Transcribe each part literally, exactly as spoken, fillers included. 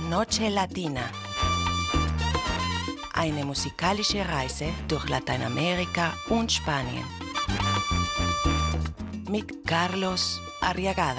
Noche Latina. Eine musikalische Reise durch Lateinamerika und Spanien. Mit Carlos Arriagada.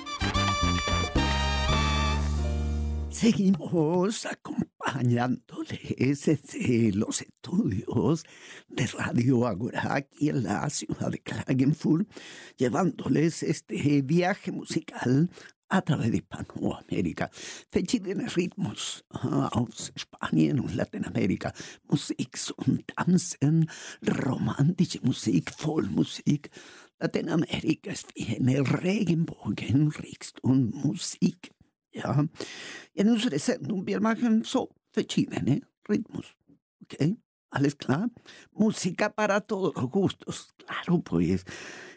Seguimos acompañándoles desde los estudios de Radio Agora aquí en la ciudad de Klagenfurt, llevándoles este viaje musical a través de Hispanoamérica. Verschiedene Rhythmus aus Spanien und Lateinamerika. Musik und Tanzen, romantische Musik, Volksmusik. Lateinamerika ist wie eine Regenbogen, Reichtum, Musik. Ja, in unserer Sendung, wir machen so verschiedene Rhythmus, ¿ok? Alles klar. Música para todos los gustos. Claro, pues,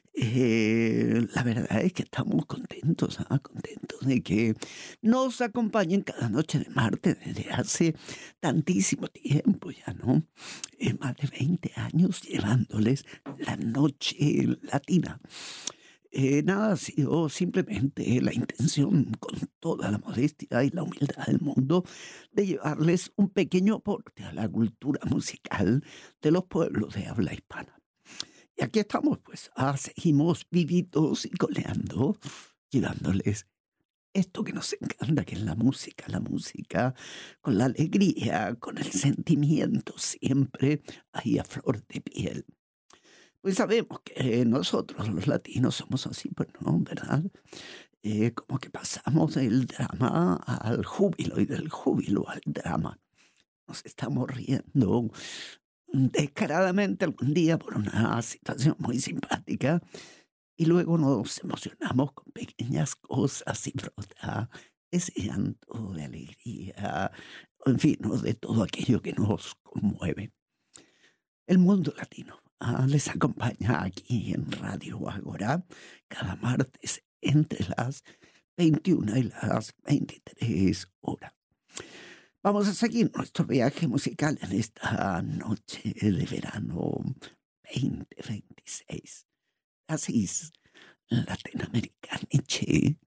eh, la verdad es que estamos contentos, ¿ah? Contentos de que nos acompañen cada noche de martes desde hace tantísimo tiempo ya, ¿no? Eh, más de veinte años llevándoles la noche latina. Eh, nada, ha sido simplemente la intención, con toda la modestia y la humildad del mundo, de llevarles un pequeño aporte a la cultura musical de los pueblos de habla hispana. Y aquí estamos, pues, ah, seguimos vivitos y coleando, llevándoles esto que nos encanta, que es la música, la música con la alegría, con el sentimiento siempre ahí a flor de piel. Pues sabemos que nosotros los latinos somos así, pues no, ¿verdad? Eh, como que pasamos del drama al júbilo y del júbilo al drama. Nos estamos riendo descaradamente algún día por una situación muy simpática y luego nos emocionamos con pequeñas cosas y brota ese llanto de alegría, en fin, ¿no? De todo aquello que nos conmueve. El mundo latino ah, les acompaña aquí en Radio Agora cada martes entre las veintiuna y las veintitrés horas. Vamos a seguir nuestro viaje musical en esta noche de verano veinte veintiséis. Así es, Latinoamericaniche.